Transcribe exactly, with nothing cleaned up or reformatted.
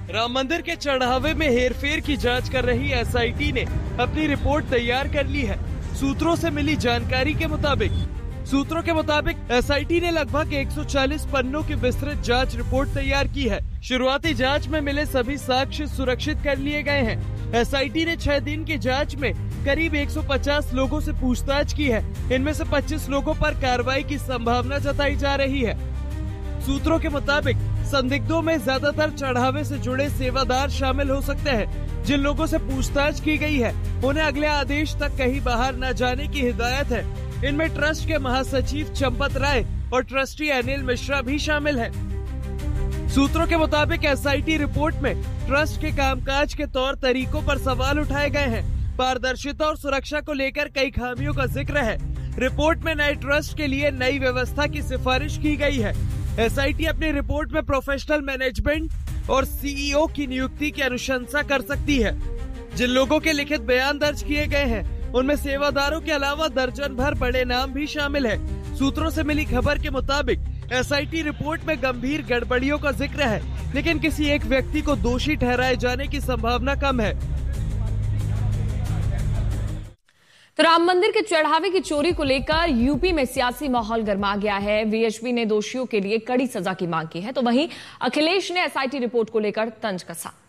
राम मंदिर के चढ़ावे में हेरफेर की जांच कर रही एसआईटी ने अपनी रिपोर्ट तैयार कर ली है। सूत्रों से मिली जानकारी के मुताबिक सूत्रों के मुताबिक एसआईटी ने लगभग एक सौ चालीस पन्नों की विस्तृत जांच रिपोर्ट तैयार की है। शुरुआती जांच में मिले सभी साक्ष्य सुरक्षित कर लिए गए हैं। एसआईटी ने छह दिन की जांच में करीब एक सौ पचास लोगों से पूछताछ की है। इनमें से पच्चीस लोगों पर कार्रवाई की संभावना जताई जा रही है। सूत्रों के मुताबिक संदिग्धों में ज्यादातर चढ़ावे से जुड़े सेवादार शामिल हो सकते हैं। जिन लोगों से पूछताछ की गई है उन्हें अगले आदेश तक कहीं बाहर न जाने की हिदायत है। इनमें ट्रस्ट के महासचिव चंपत राय और ट्रस्टी अनिल मिश्रा भी शामिल है। सूत्रों के मुताबिक एसआईटी रिपोर्ट में ट्रस्ट के कामकाज के तौर तरीकों पर सवाल उठाए गए हैं। पारदर्शिता और सुरक्षा को लेकर कई खामियों का जिक्र है। रिपोर्ट में नए ट्रस्ट के लिए नई व्यवस्था की सिफारिश की गई है। एसआईटी अपनी रिपोर्ट में प्रोफेशनल मैनेजमेंट और सीईओ की नियुक्ति की अनुशंसा कर सकती है। जिन लोगों के लिखित बयान दर्ज किए गए हैं उनमें सेवादारों के अलावा दर्जन भर बड़े नाम भी शामिल है। सूत्रों से मिली खबर के मुताबिक एसआईटी रिपोर्ट में गंभीर गड़बड़ियों का जिक्र है, लेकिन किसी एक व्यक्ति को दोषी ठहराए जाने की संभावना कम है। तो राम मंदिर के चढ़ावे की चोरी को लेकर यूपी में सियासी माहौल गर्मा गया है। वीएचपी ने दोषियों के लिए कड़ी सजा की मांग की है, तो वहीं अखिलेश ने एसआईटी रिपोर्ट को लेकर तंज कसा।